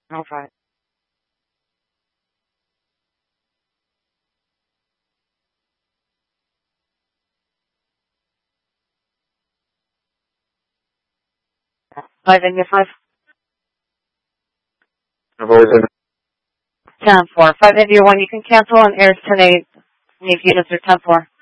Okay. 5 India 5. Avoid 10-4. 5 India 1, you can cancel on airs tonight. If you just are 10-4.